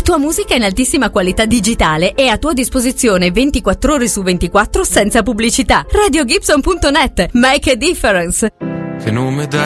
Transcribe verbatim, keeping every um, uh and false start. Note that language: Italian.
tua musica in altissima qualità digitale e a tua disposizione ventiquattro ore su ventiquattro senza pubblicità. radio gibson punto net. Make a difference. Che nome dai